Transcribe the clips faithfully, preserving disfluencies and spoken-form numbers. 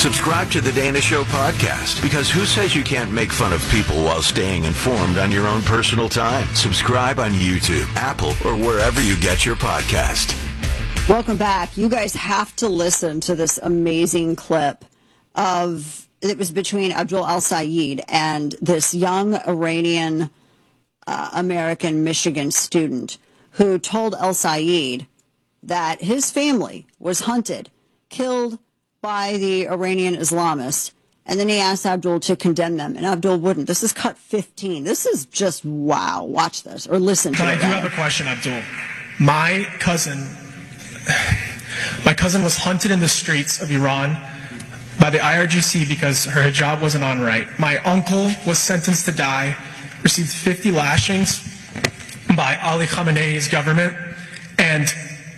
Subscribe to the Dana Show podcast, because who says you can't make fun of people while staying informed on your own personal time? Subscribe on YouTube, Apple, or wherever you get your podcast. Welcome back. You guys have to listen to this amazing clip of, it was between Abdul El-Sayed and this young Iranian uh, American Michigan student who told El-Sayed that his family was hunted, killed by the Iranian Islamists, and then he asked Abdul to condemn them, and Abdul wouldn't. This is cut fifteen. This is just wow. Watch this, or listen to it. But I do have a question, Abdul. My cousin... My cousin was hunted in the streets of Iran by the I R G C because her hijab wasn't on right. My uncle was sentenced to die, received fifty lashings by Ali Khamenei's government, and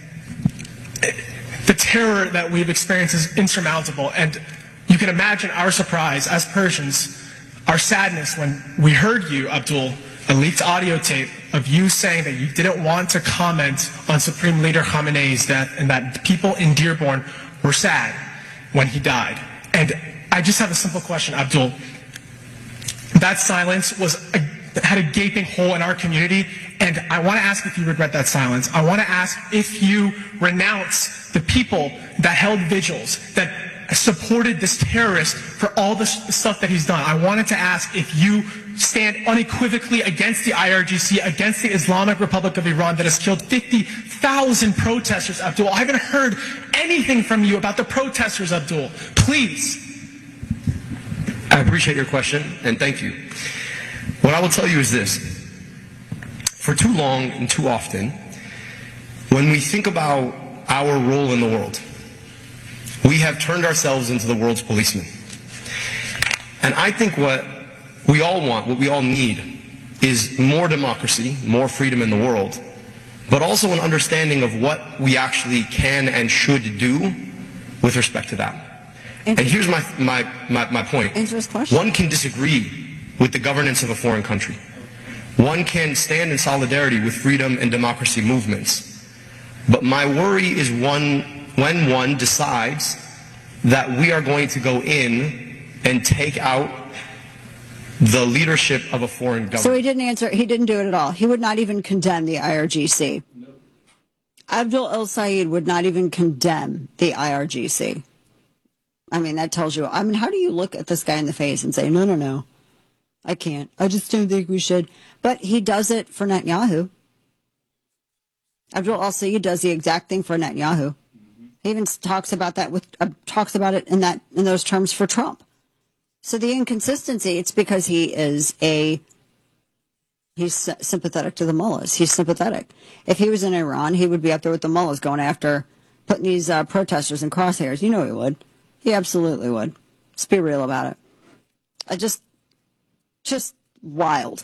the terror that we've experienced is insurmountable. And you can imagine our surprise as Persians, our sadness when we heard you, Abdul, a leaked audio tape of you saying that you didn't want to comment on Supreme Leader Khamenei's death and that people in Dearborn were sad when he died. And I just have a simple question, Abdul. That silence was a, had a gaping hole in our community, and I want to ask if you regret that silence. I want to ask if you renounce the people that held vigils, that supported this terrorist for all the stuff that he's done. I wanted to ask if you stand unequivocally against the I R G C, against the Islamic Republic of Iran that has killed fifty thousand protesters, Abdul. I haven't heard anything from you about the protesters, Abdul. Please. I appreciate your question, and thank you. What I will tell you is this. For too long and too often, when we think about our role in the world, we have turned ourselves into the world's policemen. And I think what we all want, what we all need, is more democracy, more freedom in the world, but also an understanding of what we actually can and should do with respect to that. And here's my, my, my, my point. One can disagree with the governance of a foreign country. One can stand in solidarity with freedom and democracy movements. But my worry is one, when one decides that we are going to go in and take out the leadership of a foreign government. So he didn't answer. He didn't do it at all. He would not even condemn the I R G C. No. Abdul El-Sayed would not even condemn the I R G C. I mean, that tells you. I mean, how do you look at this guy in the face and say, no, no, no, I can't. I just don't think we should. But he does it for Netanyahu. Abdul El-Sayed does the exact thing for Netanyahu. He even talks about that with uh, talks about it in that in those terms for Trump. So the inconsistency, it's because he is a he's sympathetic to the mullahs. He's sympathetic. If he was in Iran, he would be up there with the mullahs going after putting these uh, protesters in crosshairs. You know he would. He absolutely would. Let's be real about it. I just just wild.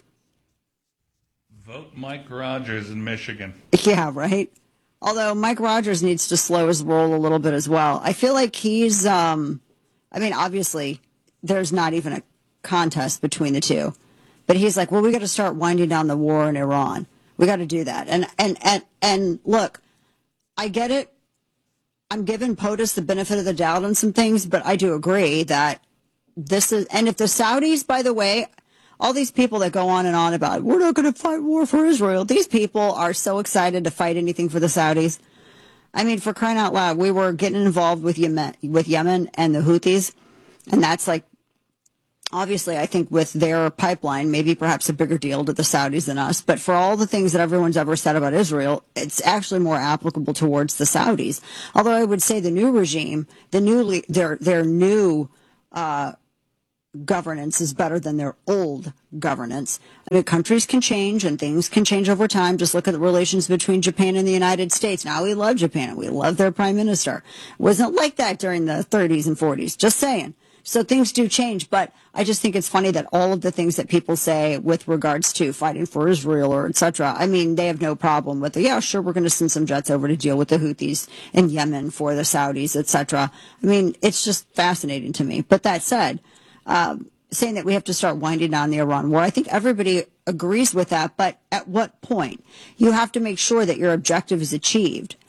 Vote Mike Rogers in Michigan. Yeah, right. Although Mike Rogers needs to slow his roll a little bit as well. I feel like he's, um, I mean, obviously, there's not even a contest between the two. But he's like, well, we got to start winding down the war in Iran. We got to do that. And, and, and, and look, I get it. I'm giving POTUS the benefit of the doubt on some things, but I do agree that this is, and if the Saudis, by the way, all these people that go on and on about, we're not going to fight war for Israel. These people are so excited to fight anything for the Saudis. I mean, for crying out loud, we were getting involved with Yemen, with Yemen and the Houthis. And that's like, obviously, I think with their pipeline, maybe perhaps a bigger deal to the Saudis than us. But for all the things that everyone's ever said about Israel, it's actually more applicable towards the Saudis. Although I would say the new regime, the new, their, their new, uh, governance is better than their old governance. I mean, countries can change and things can change over time. Just look at the relations between Japan and the United States. Now we love Japan. We love their prime minister. It wasn't like that during the thirties and forties. Just saying. So things do change, but I just think it's funny that all of the things that people say with regards to fighting for Israel or et cetera, I mean, they have no problem with it. Yeah, sure, we're going to send some jets over to deal with the Houthis in Yemen for the Saudis, et cetera. I mean, it's just fascinating to me. But that said, Uh, saying that we have to start winding down the Iran war. I think everybody agrees with that, but at what point? You have to make sure that your objective is achieved.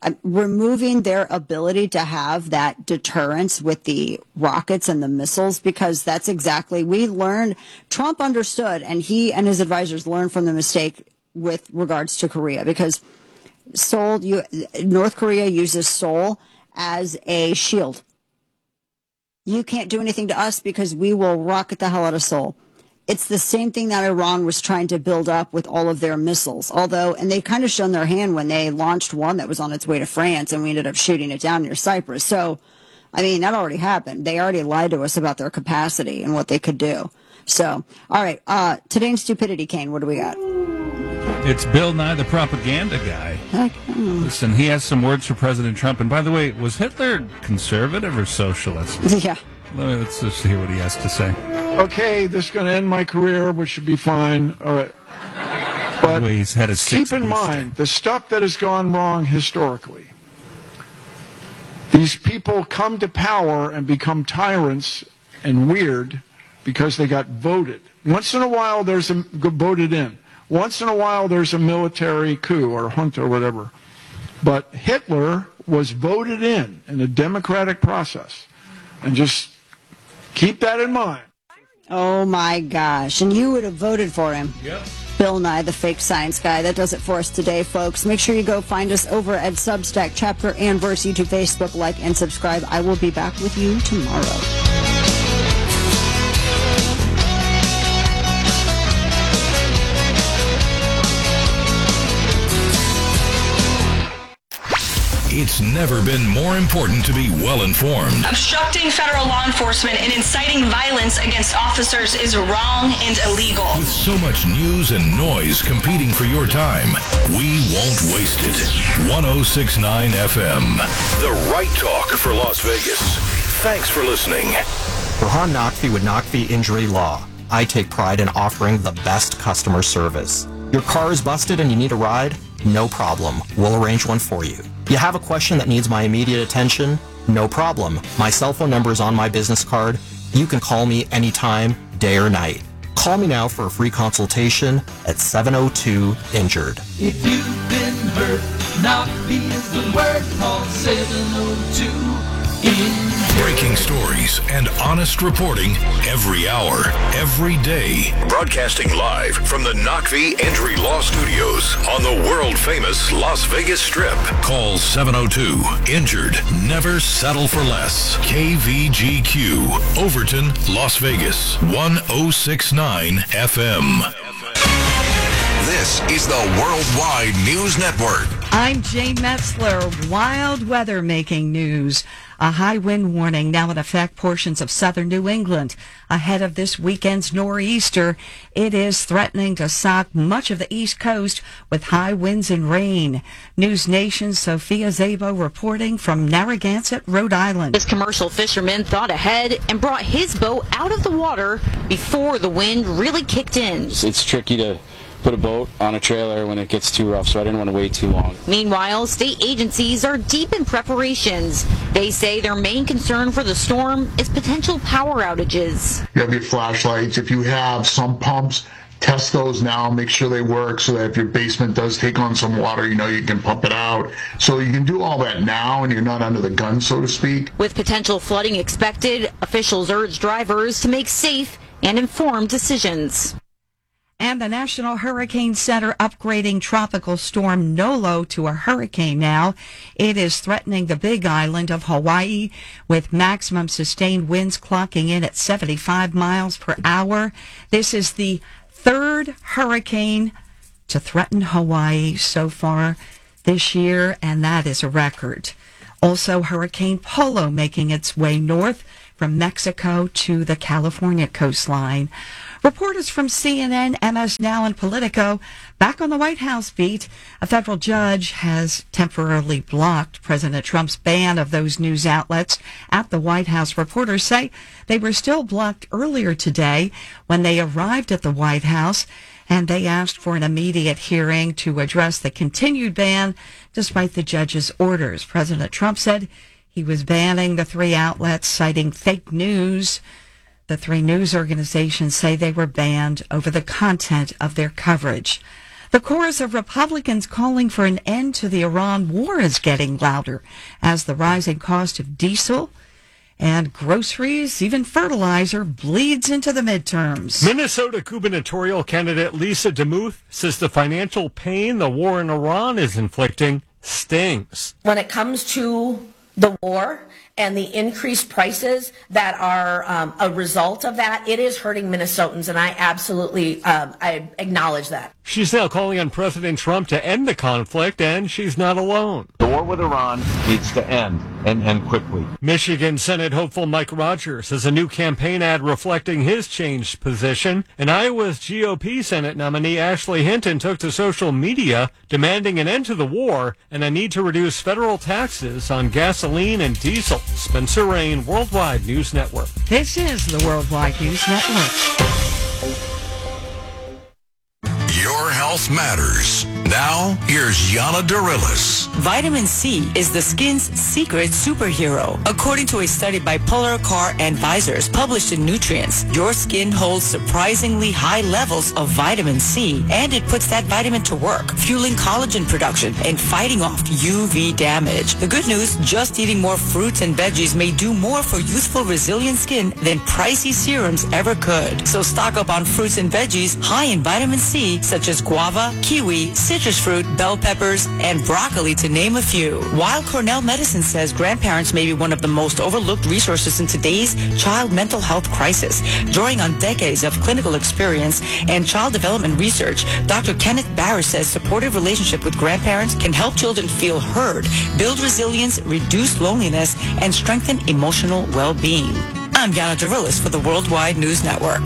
uh, removing their ability to have that deterrence with the rockets and the missiles, because that's exactly, we learned, Trump understood, and he and his advisors learned from the mistake with regards to Korea, because Seoul, you, North Korea uses Seoul as a shield. You can't do anything to us because we will rocket the hell out of Seoul. It's the same thing that Iran was trying to build up with all of their missiles. Although, and they've kind of shown their hand when they launched one that was on its way to France and we ended up shooting it down near Cyprus. So, I mean, that already happened. They already lied to us about their capacity and what they could do. So, all right. Uh, today in Stupidity, Kane, what do we got? It's Bill Nye, the propaganda guy. Heck, hmm. Listen, he has some words for President Trump. And by the way, was Hitler conservative or socialist? Yeah. Let me, let's just hear what he has to say. Okay, this is going to end my career, which should be fine. All right. But Well, he's had a keep six in piece. mind the stuff that has gone wrong historically. These people come to power and become tyrants and weird because they got voted. Once in a while, there's a voted in. Once in a while, there's a military coup or junta or whatever. But Hitler was voted in in a democratic process. And just keep that in mind. Oh, my gosh. And you would have voted for him. Yep. Bill Nye, the fake science guy. That does it for us today, folks. Make sure you go find us over at Substack, Chapter and Verse, YouTube, Facebook, like, and subscribe. I will be back with you tomorrow. It's never been more important to be well-informed. Obstructing federal law enforcement and inciting violence against officers is wrong and illegal. With so much news and noise competing for your time, we won't waste it. one oh six point nine F M. The right talk for Las Vegas. Thanks for listening. Rohan Naqvi with Naqvi Injury Law. I take pride in offering the best customer service. Your car is busted and you need a ride? No problem. We'll arrange one for you. You have a question that needs my immediate attention? No problem. My cell phone number is on my business card. You can call me anytime, day or night. Call me now for a free consultation at seven oh two injured. If you've been hurt, Naqvi is the word. Call seven oh two injured. Breaking stories and honest reporting every hour, every day. Broadcasting live from the Naqvi Injury Law Studios on the world-famous Las Vegas Strip. Call seven oh two injured. Never settle for less. K V G Q, Overton, Las Vegas, one oh six point nine F M. This is the Worldwide News Network. I'm Jane Metzler. Wild weather making news. A high wind warning now in effect portions of southern New England. Ahead of this weekend's nor'easter, it is threatening to sock much of the East Coast with high winds and rain. News Nation's Sophia Szabo reporting from Narragansett, Rhode Island. This commercial fisherman thought ahead and brought his boat out of the water before the wind really kicked in. It's tricky to put a boat on a trailer when it gets too rough, so I didn't want to wait too long. Meanwhile, state agencies are deep in preparations. They say their main concern for the storm is potential power outages. You have your flashlights. If you have some pumps, test those now, make sure they work so that if your basement does take on some water, you know you can pump it out. So you can do all that now and you're not under the gun, so to speak. With potential flooding expected, officials urge drivers to make safe and informed decisions. And the National Hurricane Center upgrading tropical storm Nolo to a hurricane now. It is threatening the Big Island of Hawaii with maximum sustained winds clocking in at seventy-five miles per hour. This is the third hurricane to threaten Hawaii so far this year, and that is a record. Also, Hurricane Polo making its way north from Mexico to the California coastline. Reporters from C N N, M S Now, and Politico back on the White House beat. A federal judge has temporarily blocked President Trump's ban of those news outlets at the White House. Reporters say they were still blocked earlier today when they arrived at the White House, and they asked for an immediate hearing to address the continued ban despite the judge's orders. President Trump said he was banning the three outlets, citing fake news. The three news organizations say they were banned over the content of their coverage. The chorus of Republicans calling for an end to the Iran war is getting louder as the rising cost of diesel and groceries, even fertilizer, bleeds into the midterms. Minnesota gubernatorial candidate Lisa DeMuth says the financial pain the war in Iran is inflicting stings. When it comes to the war and the increased prices that are um, a result of that, it is hurting Minnesotans, and I absolutely um, I acknowledge that. She's now calling on President Trump to end the conflict, and she's not alone. The war with Iran needs to end, and end quickly. Michigan Senate hopeful Mike Rogers has a new campaign ad reflecting his changed position, and Iowa's G O P Senate nominee Ashley Hinton took to social media demanding an end to the war and a need to reduce federal taxes on gasoline and diesel. Spencer Rain, Worldwide News Network. This is the Worldwide News Network. Your health matters. Now, here's Yana Darilis. Vitamin C is the skin's secret superhero. According to a study by Polar Car Advisors published in Nutrients, your skin holds surprisingly high levels of vitamin C, and it puts that vitamin to work, fueling collagen production and fighting off U V damage. The good news, just eating more fruits and veggies may do more for youthful, resilient skin than pricey serums ever could. So stock up on fruits and veggies high in vitamin C, such as guava, kiwi, citrus fruit, bell peppers, and broccoli, to name a few. While Cornell Medicine says grandparents may be one of the most overlooked resources in today's child mental health crisis, drawing on decades of clinical experience and child development research, Doctor Kenneth Barris says supportive relationship with grandparents can help children feel heard, build resilience, reduce loneliness, and strengthen emotional well-being. I'm Yana Darilis for the Worldwide News Network.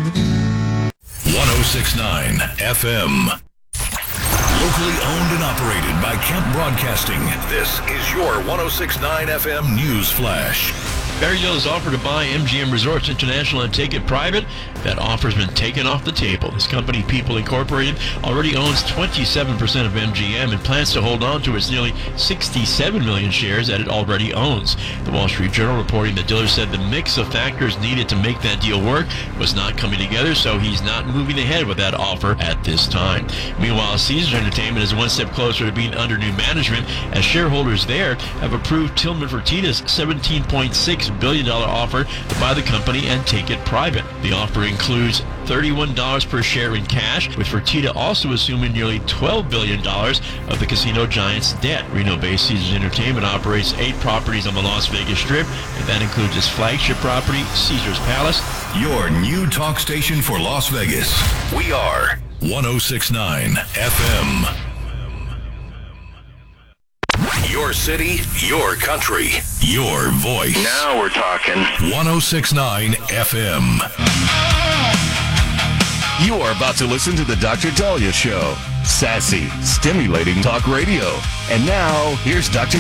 one oh six point nine F M. Locally owned and operated by Kemp Broadcasting. This is your one oh six point nine F M News Flash. Barryville has offered to buy M G M Resorts International and take it private. That offer has been taken off the table. This company, People Incorporated, already owns twenty-seven percent of M G M and plans to hold on to its nearly sixty-seven million shares that it already owns. The Wall Street Journal reporting that Diller said the mix of factors needed to make that deal work was not coming together, so he's not moving ahead with that offer at this time. Meanwhile, Caesars Entertainment is one step closer to being under new management as shareholders there have approved Tillman Fertitta's seventeen point six billion dollars offer to buy the company and take it private. The offer includes thirty-one dollars per share in cash, with Fertitta also assuming nearly twelve billion dollars of the casino giant's debt. Reno-based Caesars Entertainment operates eight properties on the Las Vegas Strip, and that includes its flagship property, Caesars Palace. Your new talk station for Las Vegas. We are one oh six point nine F M. Your city, your country, your voice. Now we're talking. one oh six point nine F M. You are about to listen to the Doctor Dahlia Show. Sassy, stimulating talk radio. And now, here's Doctor